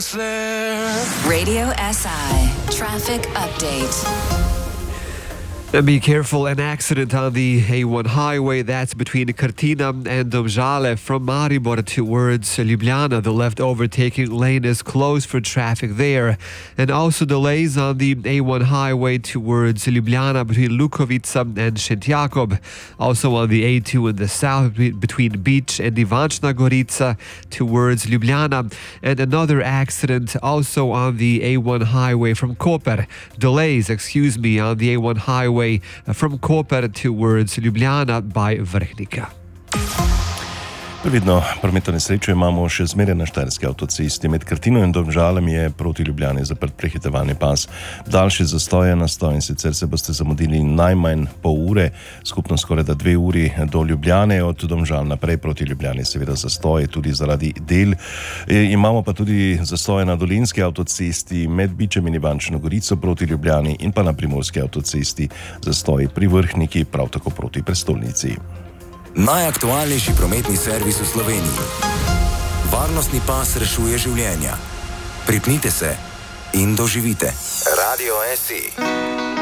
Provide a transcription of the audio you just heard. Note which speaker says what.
Speaker 1: Radio SI Traffic Update.
Speaker 2: Be careful, an accident on the A1 highway, that's between Cortina and Domžale from Maribor towards Ljubljana. The left overtaking lane is closed for traffic there. And also delays on the A1 highway towards Ljubljana between Lukovica and Šentjakob. Also on the A2 in the south between Beach and Ivančna Gorica towards Ljubljana. And another accident also on the A1 highway from Koper. Delays, on the A1 highway from Koper towards Ljubljana by Vrhnika.
Speaker 3: Previdno prometno nesrečo imamo še zmeraj na Štajerski avtocesti. Med Krtino in Domžalami je proti Ljubljani zaprt prehitevalni pas. Daljši zastoj je nastoj, in sicer se boste zamudili najmanj pol ure, skupno skoraj 2 uri do Ljubljane, od Domžal naprej proti Ljubljani seveda zastoj tudi zaradi del. Imamo pa tudi zastoje na Dolenjski avtocesti med Bičem in Ivančno Gorico proti Ljubljani in pa na Primorski avtocesti zastoji pri Vrhniki, prav tako proti prestolnici.
Speaker 4: Najaktualnejši prometni servis v Sloveniji. Varnostni pas rešuje življenja. Pripnite se in doživite. Radio SI.